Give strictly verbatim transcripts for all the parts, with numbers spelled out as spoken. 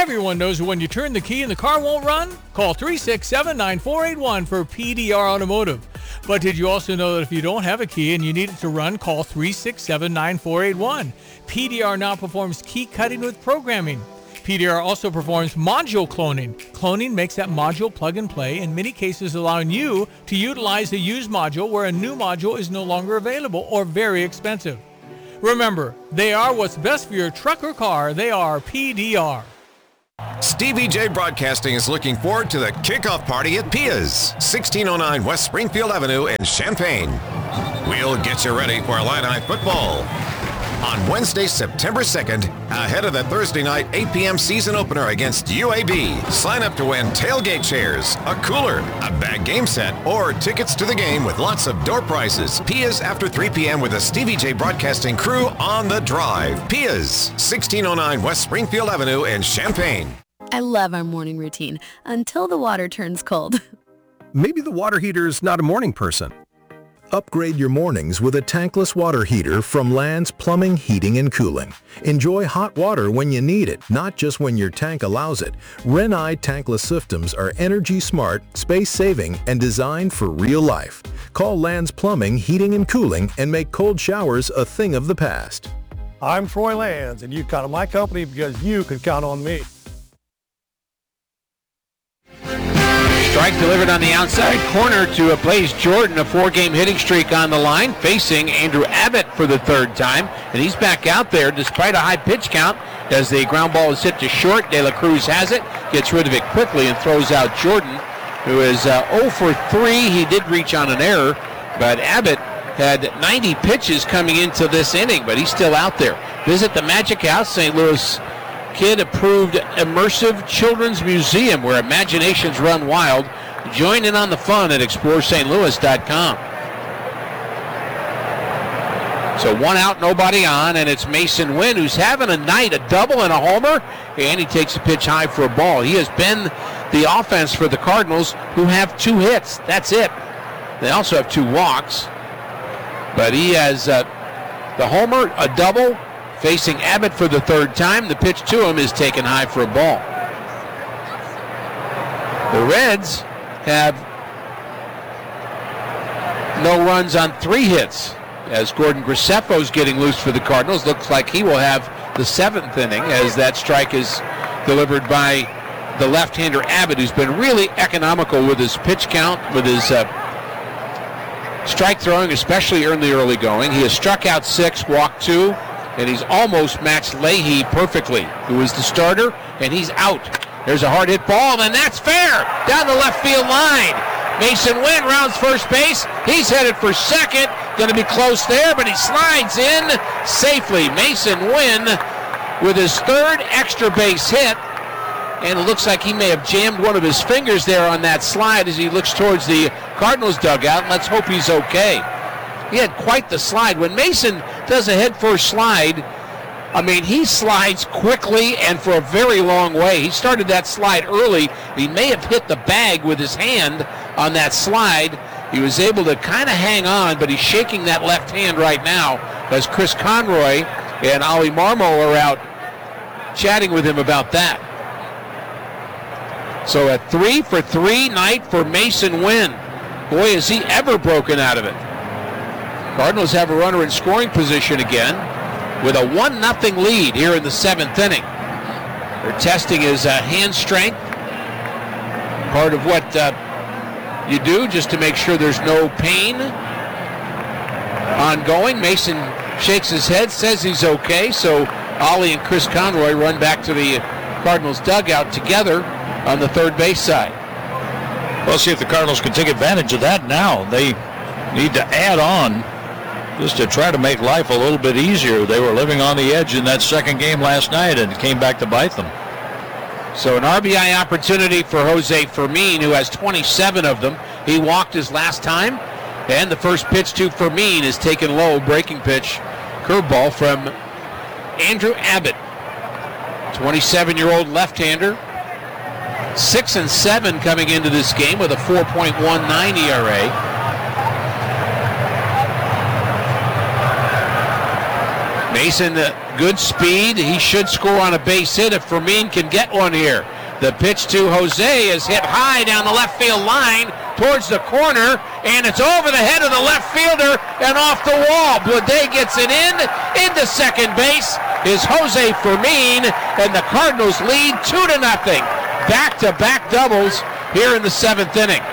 Everyone knows when you turn the key and the car won't run? Call three six seven, nine four eight one for P D R Automotive. But did you also know that if you don't have a key and you need it to run, call three six seven, nine four eight one. P D R now performs key cutting with programming. P D R also performs module cloning. Cloning makes that module plug and play, in many cases allowing you to utilize a used module where a new module is no longer available or very expensive. Remember, they are what's best for your truck or car. They are P D R. Stevie J Broadcasting is looking forward to the kickoff party at Pia's, sixteen oh nine West Springfield Avenue in Champaign. We'll get you ready for Illini football on Wednesday, September second, ahead of the Thursday night eight p.m. season opener against U A B. Sign up to win tailgate chairs, a cooler, a bag game set, or tickets to the game with lots of door prizes. Pia's after three p.m. with the Stevie J Broadcasting crew on the drive. Pia's, sixteen oh nine West Springfield Avenue in Champaign. I love our morning routine until the water turns cold. Maybe the water heater's not a morning person. Upgrade your mornings with a tankless water heater from Land's Plumbing, Heating, and Cooling. Enjoy hot water when you need it, not just when your tank allows it. Renai tankless systems are energy smart, space-saving, and designed for real life. Call Land's Plumbing, Heating, and Cooling and make cold showers a thing of the past. I'm Troy Lands, and you count on my company because you can count on me. Strike delivered on the outside corner to Blaze Jordan, a four-game hitting streak on the line, facing Andrew Abbott for the third time, and he's back out there despite a high pitch count as the ground ball is hit to short. De La Cruz has it, gets rid of it quickly, and throws out Jordan, who is uh, oh for three. He did reach on an error, but Abbott had ninety pitches coming into this inning, but he's still out there. Visit the Magic House, Saint Louis kid-approved immersive children's museum where imaginations run wild. Join in on the fun at explore st louis dot com. So one out, nobody on, and it's Mason Wynn who's having a night, a double and a homer, and he takes a pitch high for a ball. He has been the offense for the Cardinals, who have two hits. That's it. They also have two walks, but he has uh, the homer, a double, facing Abbott for the third time. The pitch to him is taken high for a ball. The Reds have no runs on three hits as Gordon Graceffo's getting loose for the Cardinals. Looks like he will have the seventh inning as that strike is delivered by the left-hander Abbott, who's been really economical with his pitch count, with his uh, strike throwing, especially in the early going. He has struck out six, walked two, and he's almost matched Leahy perfectly, who is the starter, and he's out. There's a hard hit ball, and that's fair down the left field line. Mason Wynn rounds first base. He's headed for second. Going to be close there, but he slides in safely. Mason Wynn with his third extra base hit, and it looks like he may have jammed one of his fingers there on that slide as he looks towards the Cardinals dugout. Let's hope he's okay. He had quite the slide. When Mason does a head-first slide, I mean, he slides quickly and for a very long way. He started that slide early. He may have hit the bag with his hand on that slide. He was able to kind of hang on, but he's shaking that left hand right now as Chris Conroy and Ollie Marmol are out chatting with him about that. So a three for three night for Mason Wynn. Boy, has he ever broken out of it. Cardinals have a runner in scoring position again with a one nothing lead here in the seventh inning. They're testing his uh, hand strength, part of what uh, you do just to make sure there's no pain ongoing. Mason shakes his head, says he's okay, so Ollie and Chris Conroy run back to the Cardinals dugout together on the third base side. We'll see if the Cardinals can take advantage of that now. They need to add on just to try to make life a little bit easier. They were living on the edge in that second game last night, and it came back to bite them. So an R B I opportunity for Jose Fermin, who has twenty-seven of them. He walked his last time, and the first pitch to Fermin is taken low, breaking pitch, curveball from Andrew Abbott, twenty-seven-year-old left-hander. Six and seven coming into this game with a four point one nine E R A. Mason uh, Good speed. He should score on a base hit if Fermin can get one here. The pitch to Jose is hit high down the left field line towards the corner, and it's over the head of the left fielder and off the wall. Blade gets it in, into second base is Jose Fermin, and the Cardinals lead two to nothing. Back-to-back doubles here in the seventh inning.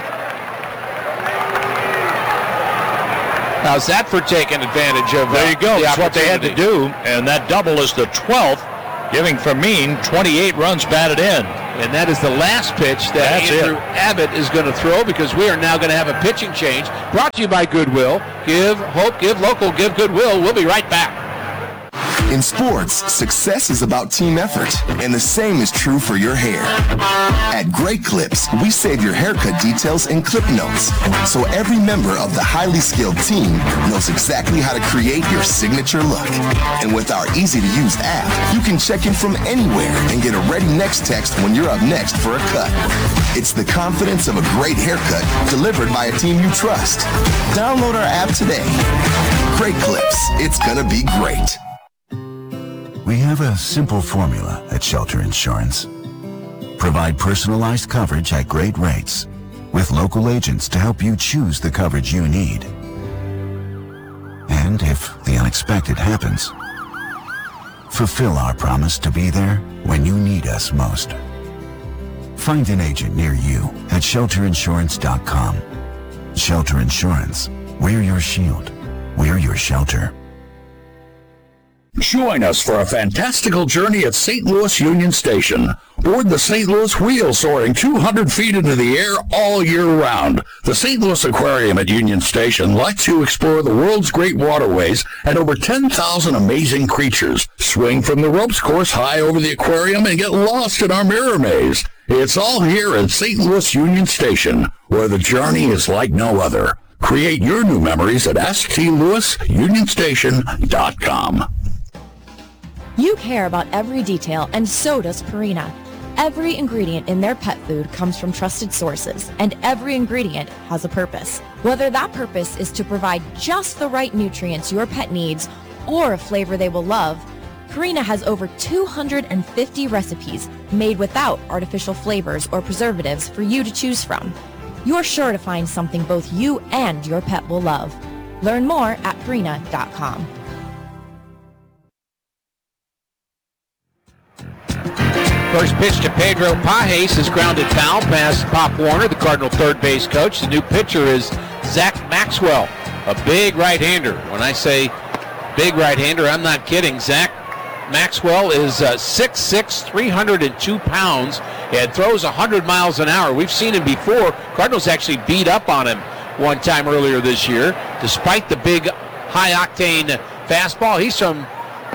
How's that for taking advantage of uh, There you go. the That's what they had to do, and that double is the twelfth, giving Fermin twenty-eight runs batted in. And that is the last pitch that That's Andrew it. Abbott is going to throw, because we are now going to have a pitching change. Brought to you by Goodwill. Give hope, give local, give Goodwill. We'll be right back. In sports, success is about team effort, and the same is true for your hair. At Great Clips, we save your haircut details in clip notes, so every member of the highly skilled team knows exactly how to create your signature look. And with our easy-to-use app, you can check in from anywhere and get a ready next text when you're up next for a cut. It's the confidence of a great haircut delivered by a team you trust. Download our app today. Great Clips, it's gonna be great. We have a simple formula at Shelter Insurance. Provide personalized coverage at great rates with local agents to help you choose the coverage you need. And if the unexpected happens, fulfill our promise to be there when you need us most. Find an agent near you at shelter insurance dot com. Shelter Insurance. We're your shield. We're your shelter. Join us for a fantastical journey at Saint Louis Union Station. Board the Saint Louis Wheel, soaring two hundred feet into the air all year round. The Saint Louis Aquarium at Union Station lets you explore the world's great waterways and over ten thousand amazing creatures. Swing from the ropes course high over the aquarium and get lost in our mirror maze. It's all here at Saint Louis Union Station, where the journey is like no other. Create your new memories at s t louis union station dot com. You care about every detail, and so does Purina. Every ingredient in their pet food comes from trusted sources, and every ingredient has a purpose. Whether that purpose is to provide just the right nutrients your pet needs or a flavor they will love, Purina has over two hundred fifty recipes made without artificial flavors or preservatives for you to choose from. You're sure to find something both you and your pet will love. Learn more at purina dot com. First pitch to Pedro Pages is grounded foul past Pop Warner, the Cardinal third base coach. The new pitcher is Zach Maxwell, a big right-hander. When I say big right-hander, I'm not kidding. Zach Maxwell is uh, six six, three hundred two pounds, and throws one hundred miles an hour. We've seen him before. Cardinals actually beat up on him one time earlier this year. Despite the big high-octane fastball, he's from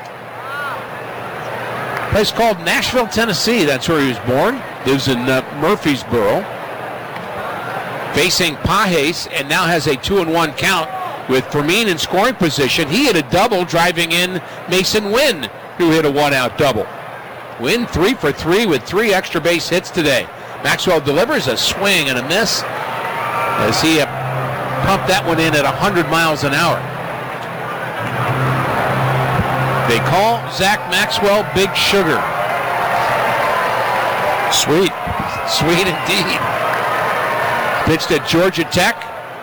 a place called Nashville, Tennessee. That's where he was born. Lives in uh, Murfreesboro. Facing Pages, and now has a two and one count with Fermin in scoring position. He hit a double, driving in Mason Wynn, who hit a one-out double. Wynn three for three with three extra base hits today. Maxwell delivers a swing and a miss as he uh, pumped that one in at one hundred miles an hour. They call Zach Maxwell Big Sugar. Sweet. Sweet indeed. Pitched at Georgia Tech.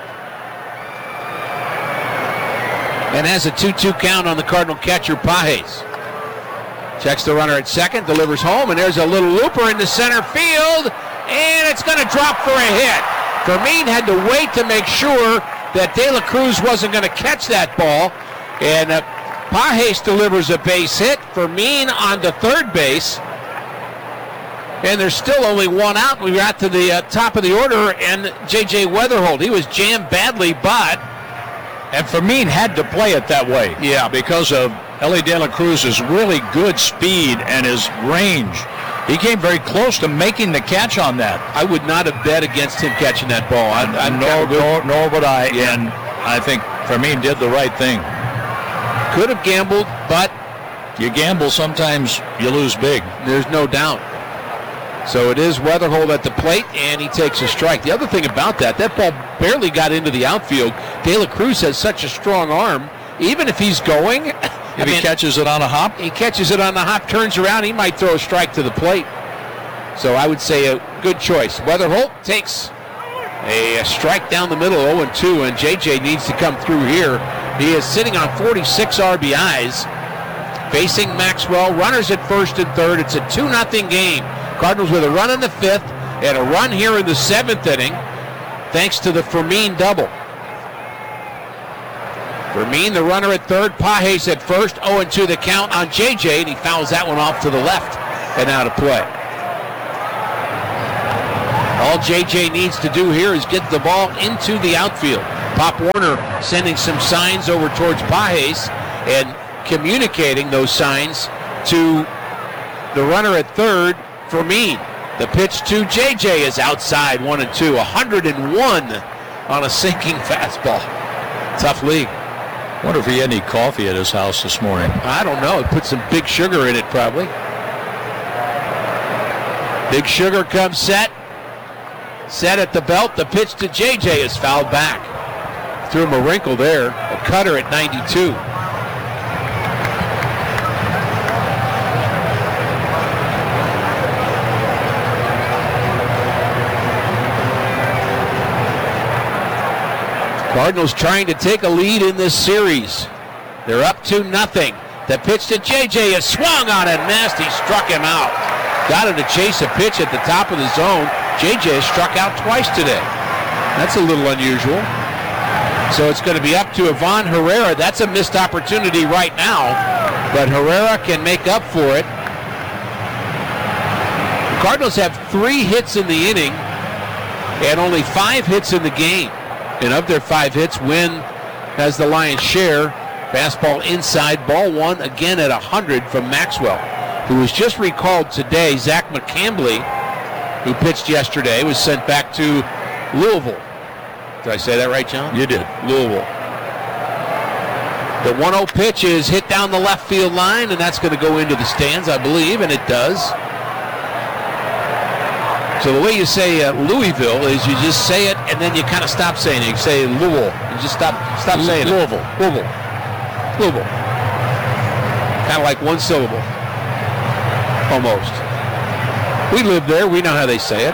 And has a two two count on the Cardinal catcher, Pages. Checks the runner at second, delivers home, and there's a little looper into center field, and it's going to drop for a hit. Fermin had to wait to make sure that De La Cruz wasn't going to catch that ball, and uh, Pages delivers a base hit. Fermin on to third base. And there's still only one out. We got to the uh, top of the order, and J J Weatherholt, he was jammed badly, but... And Fermin had to play it that way. Yeah. Because of Ellie De La Cruz's really good speed and his range. He came very close to making the catch on that. I would not have bet against him catching that ball. I, I nor, nor, nor would I, yeah. and I think Fermin did the right thing. Could have gambled, but you gamble, sometimes you lose big. There's no doubt. So it is Weatherholt at the plate, and he takes a strike. The other thing about that, that ball barely got into the outfield. De La Cruz has such a strong arm. Even if he's going, If I mean, he catches it on a hop? He catches it on the hop, turns around, he might throw a strike to the plate. So I would say a good choice. Weatherholt takes a, a strike down the middle, oh and two, and J J needs to come through here. He is sitting on forty-six R B Is, facing Maxwell. Runners at first and third. It's a two nothing game. Cardinals with a run in the fifth and a run here in the seventh inning, thanks to the Fermin double. Fermin, the runner at third. Pages at first. oh and two the count on J J, and he fouls that one off to the left and out of play. All J J needs to do here is get the ball into the outfield. Pop Warner sending some signs over towards Pages and communicating those signs to the runner at third, Fermin. The pitch to J J is outside, one and two. one hundred one on a sinking fastball. Tough league. Wonder if he had any coffee at his house this morning. I don't know. He put some Big Sugar in it probably. Big Sugar comes set. Set at the belt. The pitch to J J is fouled back. Threw him a wrinkle there. A cutter at ninety-two. Cardinals trying to take a lead in this series. They're up to nothing. The pitch to J J is swung on and missed. He struck him out. Got him to chase a pitch at the top of the zone. J J has struck out twice today. That's a little unusual. So it's going to be up to Ivan Herrera. That's a missed opportunity right now, but Herrera can make up for it. The Cardinals have three hits in the inning and only five hits in the game. And of their five hits, Wynn has the lion's share. Fastball inside, ball one again at one hundred from Maxwell, who was just recalled today. Zach McCambly, who pitched yesterday, was sent back to Louisville. Did I say that right, John? You did. Louisville. The one oh pitch is hit down the left field line, and that's going to go into the stands, I believe, and it does. So the way you say uh, Louisville is you just say it, and then you kind of stop saying it. You say Louisville. You just stop stop saying Louisville. it. Louisville. Louisville. Kind of like one syllable. Almost. We live there. We know how they say it.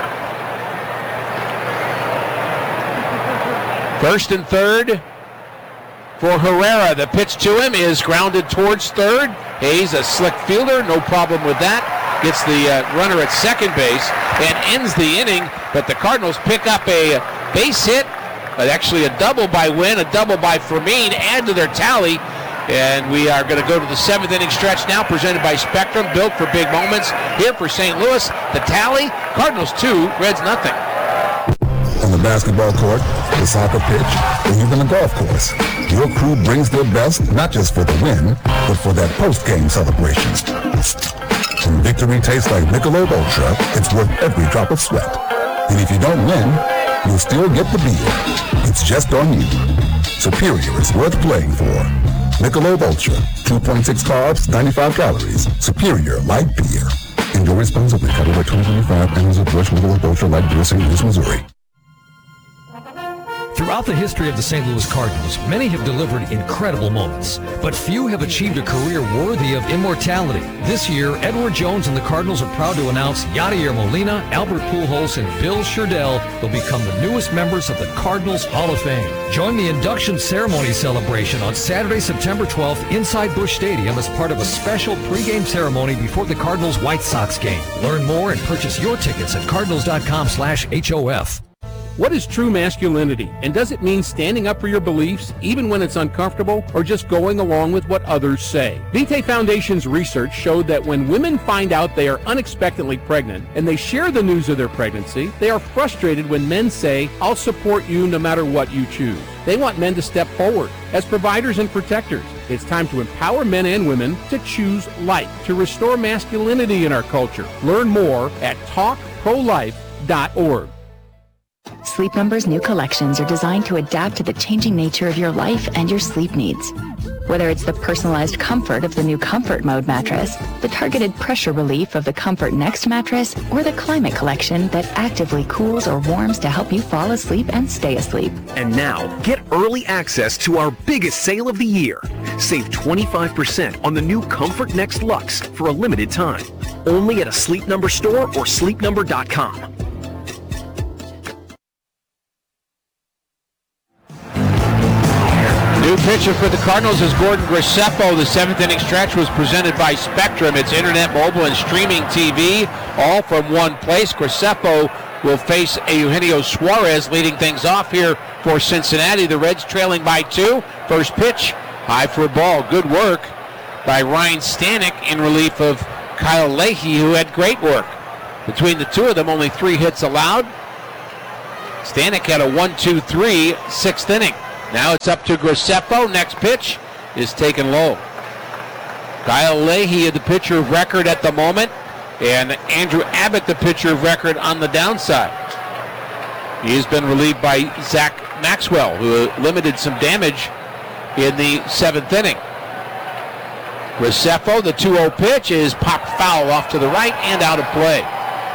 First and third for Herrera. The pitch to him is grounded towards third. Hayes, a slick fielder, no problem with that. Gets the uh, runner at second base and ends the inning. But the Cardinals pick up a base hit, but actually a double by Wynn, a double by Fermin, add to their tally. And we are going to go to the seventh inning stretch now, presented by Spectrum, built for big moments. Here for Saint Louis, the tally, Cardinals two, Reds nothing. On the basketball court, the soccer pitch, or even the golf course, your crew brings their best not just for the win, but for that post-game celebration. When victory tastes like Michelob Ultra, it's worth every drop of sweat. And if you don't win, you'll still get the beer. It's just on you. Superior is worth playing for. Michelob Ultra, two point six carbs, ninety-five calories. Superior light beer. Enjoy responsibly. Covered by twenty twenty-five Anheuser-Busch Michelob Ultra Light Beer, Saint Louis, Missouri. Throughout the history of the Saint Louis Cardinals, many have delivered incredible moments, but few have achieved a career worthy of immortality. This year, Edward Jones and the Cardinals are proud to announce Yadier Molina, Albert Pujols, and Bill Sherdell will become the newest members of the Cardinals Hall of Fame. Join the induction ceremony celebration on Saturday, September twelfth inside Busch Stadium as part of a special pregame ceremony before the Cardinals White Sox game. Learn more and purchase your tickets at cardinals.com slash HOF. What is true masculinity, and does it mean standing up for your beliefs even when it's uncomfortable, or just going along with what others say? Vitae Foundation's research showed that when women find out they are unexpectedly pregnant and they share the news of their pregnancy, they are frustrated when men say, "I'll support you no matter what you choose." They want men to step forward as providers and protectors. It's time to empower men and women to choose life, to restore masculinity in our culture. Learn more at talk pro life dot org. Sleep Number's new collections are designed to adapt to the changing nature of your life and your sleep needs. Whether it's the personalized comfort of the new Comfort Mode mattress, the targeted pressure relief of the Comfort Next mattress, or the Climate Collection that actively cools or warms to help you fall asleep and stay asleep. And now, get early access to our biggest sale of the year. Save twenty-five percent on the new Comfort Next Luxe for a limited time. Only at a Sleep Number store or sleep number dot com. New pitcher for the Cardinals is Gordon Graceffo. The seventh inning stretch was presented by Spectrum. It's internet, mobile, and streaming T V, all from one place. Graceffo will face Eugenio Suarez, leading things off here for Cincinnati. The Reds trailing by two. First pitch, high for a ball. Good work by Ryan Stanek in relief of Kyle Leahy, who had great work. Between the two of them, only three hits allowed. Stanek had a one two three sixth inning. Now it's up to Graceffo. Next pitch is taken low. Kyle Leahy, the pitcher of record at the moment, and Andrew Abbott, the pitcher of record on the downside. He has been relieved by Zach Maxwell, who limited some damage in the seventh inning. Graceffo, the two oh pitch, is popped foul off to the right and out of play.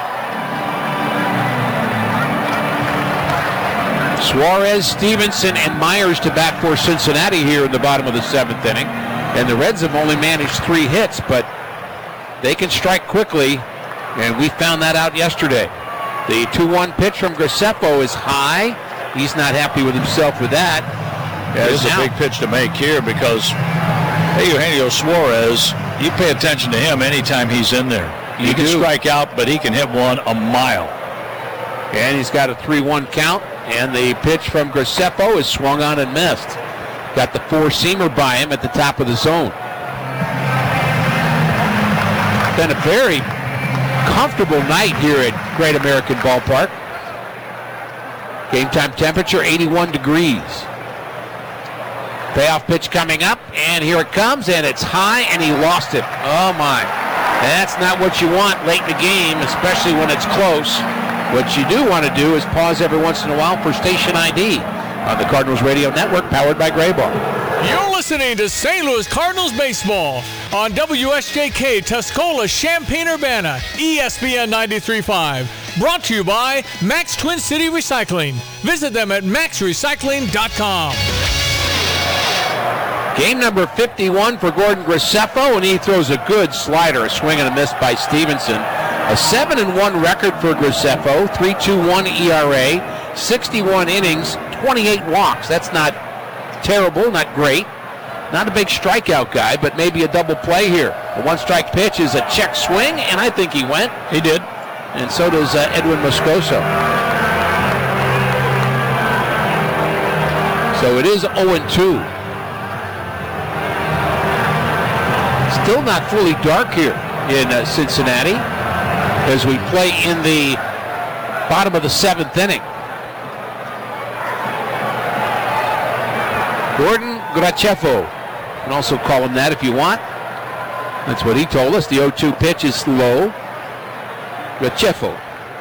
Suarez, Stevenson, and Myers to bat for Cincinnati here in the bottom of the seventh inning. And the Reds have only managed three hits, but they can strike quickly, and we found that out yesterday. The two one pitch from Graceffo is high. He's not happy with himself with that. Yeah, it's a big pitch to make here because Eugenio Suarez, you pay attention to him anytime he's in there. He can strike out, but he can hit one a mile. And he's got a three one count. And the pitch from Graceffo is swung on and missed. Got the four-seamer by him at the top of the zone. Been a very comfortable night here at Great American Ballpark. Game time temperature eighty-one degrees. Payoff pitch coming up, and here it comes, and it's high, and he lost it. Oh my. That's not what you want late in the game, especially when it's close. What you do want to do is pause every once in a while for station I D on the Cardinals Radio Network, powered by Graybar. You're listening to Saint Louis Cardinals baseball on W S J K Tuscola, Champaign-Urbana, E S P N ninety-three point five. Brought to you by Max Twin City Recycling. Visit them at max recycling dot com. Game number fifty-one for Gordon Graceffo, and he throws a good slider, a swing and a miss by Stevenson. A seven and one record for Graceffo, three point two one E R A, sixty-one innings, twenty-eight walks. That's not terrible, not great. Not a big strikeout guy, but maybe a double play here. The one-strike pitch is a check swing, and I think he went. He did. And so does uh, Edwin Moscoso. So it is oh and two. Still not fully dark here in uh, Cincinnati as we play in the bottom of the seventh inning. Gordon Graceffo. You can also call him that if you want. That's what he told us. The oh two pitch is low. Graceffo.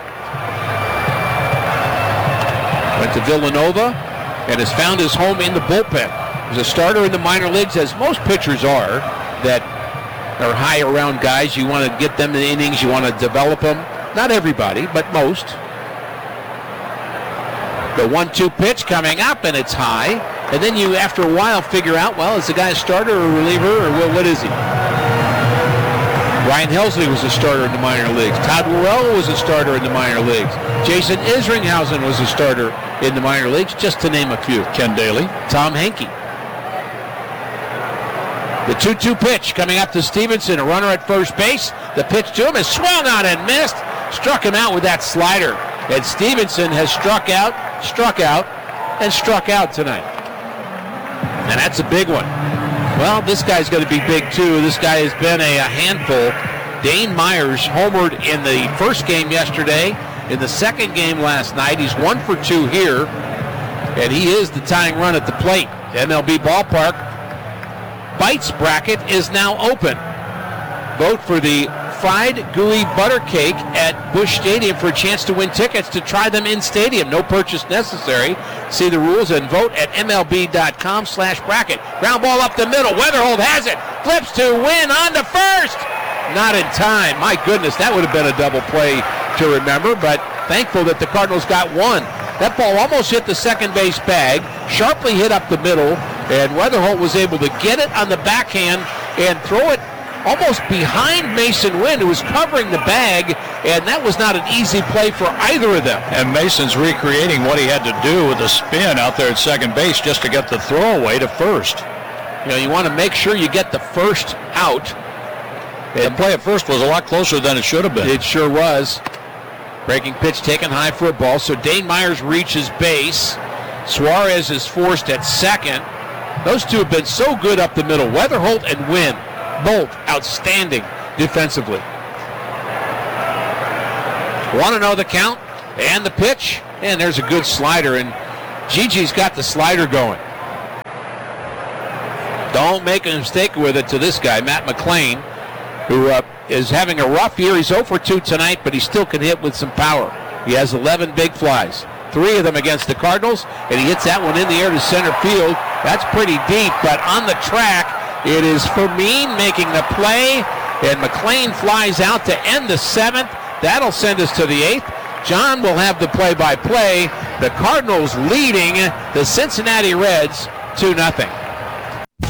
Went to Villanova and has found his home in the bullpen. He's a starter in the minor leagues, as most pitchers are, that are high around guys. You want to get them in the innings. You want to develop them. Not everybody, but most. The one two pitch coming up, and it's high. And then you, after a while, figure out, well, is the guy a starter or a reliever, or what, what is he? Ryan Helsley was a starter in the minor leagues. Todd Worrell was a starter in the minor leagues. Jason Isringhausen was a starter in the minor leagues, just to name a few. Ken Daly. Tom Henke. The two two pitch coming up to Stevenson, a runner at first base. The pitch to him is swung on and missed. Struck him out with that slider. And Stevenson has struck out, struck out, and struck out tonight. And that's a big one. Well, this guy's going to be big too. This guy has been a, a handful. Dane Myers homered in the first game yesterday. In the second game last night, he's one for two here. And he is the tying run at the plate. M L B Ballpark Bites bracket is now open. Vote for the fried gooey butter cake at Busch Stadium for a chance to win tickets to try them in stadium. No purchase necessary. See the rules and vote at M L B dot com slash bracket. Ground ball up the middle. Weatherhold has it. Flips to win on the first. Not in time. My goodness, that would have been a double play to remember, but thankful that the Cardinals got one. That ball almost hit the second base bag, sharply hit up the middle, And Weatherholt was able to get it on the backhand and throw it almost behind Mason Wynn, who was covering the bag, and that was not an easy play for either of them. And Mason's recreating what he had to do with the spin out there at second base just to get the throwaway to first. You know, you want to make sure you get the first out. The play at first was a lot closer than it should have been. It sure was. Breaking pitch taken high for a ball, so Dane Myers reaches base. Suarez is forced at second. Those two have been so good up the middle. Weatherholt and Wynn, both outstanding defensively. Want to know the count and the pitch? And there's a good slider, and Gigi's got the slider going. Don't make a mistake with it to this guy, Matt McLean, who uh, is having a rough year. He's oh for two tonight, but he still can hit with some power. He has eleven big flies, three of them against the Cardinals, and he hits that one in the air to center field. That's pretty deep, but on the track, it is Fermin making the play, and McLean flies out to end the seventh. That'll send us to the eighth. John will have the play-by-play. The Cardinals leading the Cincinnati Reds two nothing.